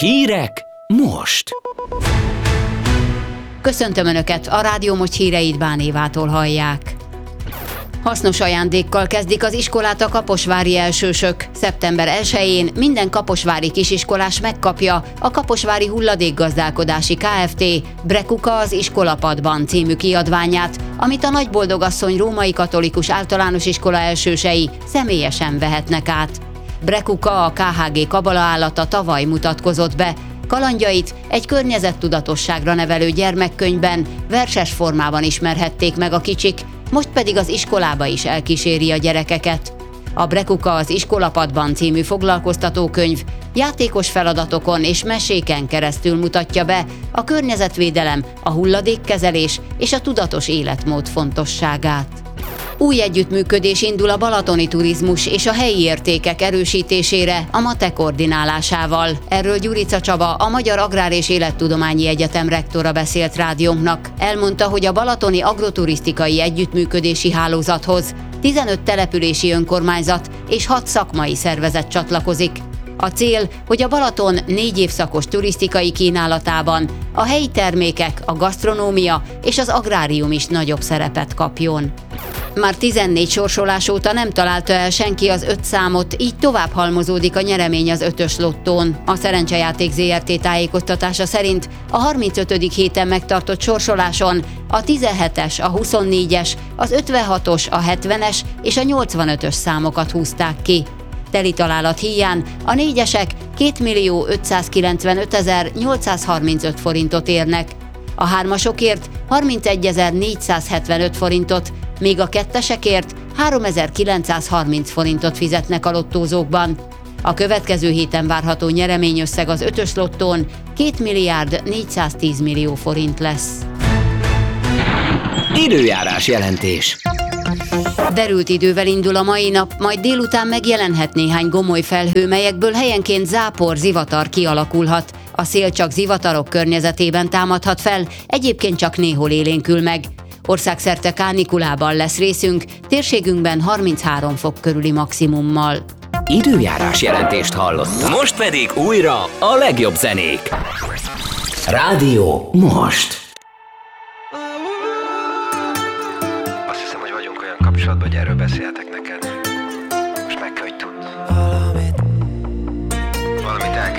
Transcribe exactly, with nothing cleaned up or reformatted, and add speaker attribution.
Speaker 1: Hírek most!
Speaker 2: Köszöntöm Önöket, a Rádió Most híreit Bán Évától hallják. Hasznos ajándékkal kezdik az iskolát a kaposvári elsősök. szeptember elsején minden kaposvári kisiskolás megkapja a Kaposvári Hulladékgazdálkodási Kft. Brekuka az iskolapadban című kiadványát, amit a Nagyboldogasszony Római Katolikus Általános Iskola elsősei személyesen vehetnek át. Brekuka, a ká há gé kabala állata tavaly mutatkozott be. Kalandjait egy környezettudatosságra nevelő gyermekkönyvben verses formában ismerhették meg a kicsik, most pedig az iskolába is elkíséri a gyerekeket. A Brekuka az iskolapadban című foglalkoztatókönyv játékos feladatokon és meséken keresztül mutatja be a környezetvédelem, a hulladékkezelés és a tudatos életmód fontosságát. Új együttműködés indul a balatoni turizmus és a helyi értékek erősítésére a MATE koordinálásával. Erről Gyurica Csaba, a Magyar Agrár és Élettudományi Egyetem rektora beszélt rádiónknak. Elmondta, hogy a balatoni agroturisztikai együttműködési hálózathoz tizenöt települési önkormányzat és hat szakmai szervezet csatlakozik. A cél, hogy a Balaton négy évszakos turisztikai kínálatában a helyi termékek, a gasztronómia és az agrárium is nagyobb szerepet kapjon. Már tizennégy sorsolás óta nem találta el senki az öt számot, így tovább halmozódik a nyeremény az ötös lottón. A Szerencsejáték zé er té tájékoztatása szerint a harmincötödik héten megtartott sorsoláson a tizenhetes, a huszonnégyes, az ötvenhatos, a hetvenes és a nyolcvanötös számokat húzták ki. Teli találat híján a négyesek kétmillió ötszázkilencvenötezer-nyolcszázharmincöt forintot érnek, a hármasokért harmincegyezer-négyszázhetvenöt forintot, míg a kettesekért háromezer-kilencszázharminc forintot fizetnek a lottózókban. A következő héten várható nyereményösszeg az ötös lottón két milliárd négyszáztíz millió forint lesz.
Speaker 1: Időjárás jelentés.
Speaker 2: Derült idővel indul a mai nap, majd délután megjelenhet néhány gomoly felhő, melyekből helyenként zápor, zivatar kialakulhat. A szél csak zivatarok környezetében támadhat fel, egyébként csak néhol élénkül meg. Országszerte kánikulában lesz részünk, térségünkben harminchárom fok körüli maximummal.
Speaker 1: Időjárás jelentést hallottak. Most pedig újra a legjobb zenék. Rádió Most.
Speaker 3: Azt hiszem, hogy vagyunk olyan kapcsolatban, hogy erről beszéltek.